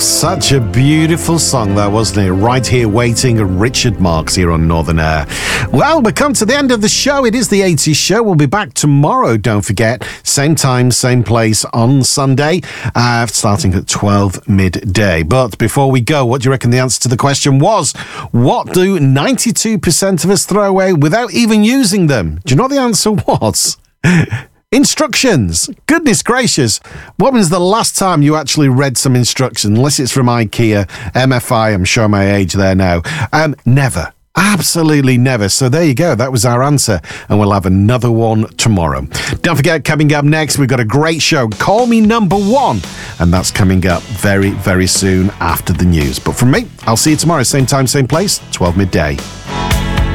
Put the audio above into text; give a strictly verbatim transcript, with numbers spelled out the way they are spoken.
Such a beautiful song that, wasn't it? Right Here Waiting, and Richard Marx here on Northern Air. Well, we've come to the end of the show. It is the eighties show. We'll be back tomorrow, don't forget. Same time, same place on Sunday, uh, starting at twelve midday. But before we go, what do you reckon the answer to the question was? What do ninety-two percent of us throw away without even using them? Do you know what the answer was? Instructions. Goodness gracious. When was the last time you actually read some instructions? Unless it's from IKEA, M F I, I'm showing my age there now. Um, never. Absolutely never. So there you go. That was our answer. And we'll have another one tomorrow. Don't forget, coming up next, we've got a great show. Call Me Number One. And that's coming up very, very soon after the news. But from me, I'll see you tomorrow. Same time, same place, twelve midday.